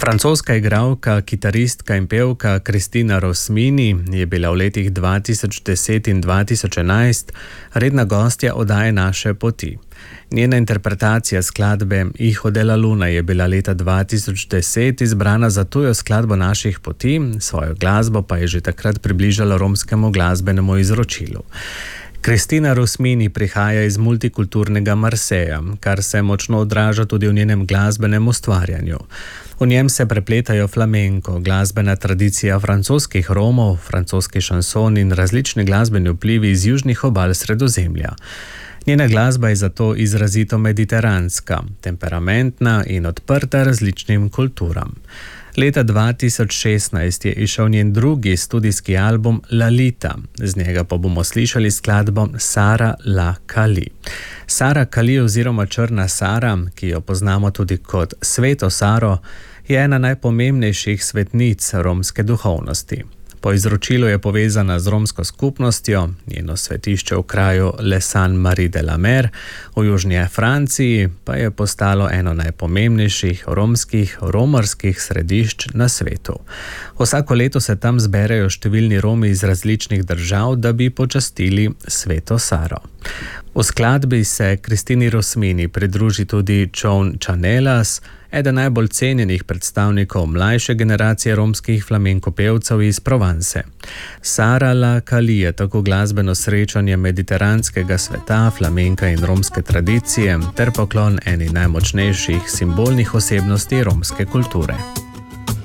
Francoska igralka, kitaristka in pevka Cristina Rosmini je bila v letih 2010 in 2011 redna gostja oddaje Naše poti. Njena interpretacija skladbe Hijo de la Luna je bila leta 2010 izbrana za tujo skladbo naših poti, svojo glasbo pa je že takrat približala romskemu glasbenemu izročilu. Cristina Rosmini prihaja iz multikulturnega Marseja, kar se močno odraža tudi v njenem glasbenem ustvarjanju. V njem se prepletajo flamenko, glasbena tradicija francoskih Romov, francoski šanson in različni glasbeni vplivi iz južnih obal Sredozemlja. Njena glasba je zato izrazito mediteranska, temperamentna in odprta različnim kulturam. Leta 2016 je izšel njen drugi studijski album Lalita, z njega pa bomo slišali skladbo Sara La Kali. Sara Kali oziroma Črna Sara, ki jo poznamo tudi kot Sveto Saro, je ena najpomembnejših svetnic romske duhovnosti. Po izročilu je povezana z romsko skupnostjo, njeno svetišče v kraju Les Saintes-Maries de la Mer v južni Franciji pa je postalo eno najpomembnejših romarskih središč na svetu. Vsako leto se tam zberejo številni Romi iz različnih držav, da bi počastili Sveto Saro. V skladbi se Cristini Rosmini pridruži tudi John Chanelas, eden najbolj cenjenih predstavnikov mlajše generacije romskih flamenko pevcev iz Provence. Sara La Kali je tako glasbeno srečanje mediteranskega sveta, flamenka in romske tradicije ter poklon eni najmočnejših simbolnih osebnosti romske kulture.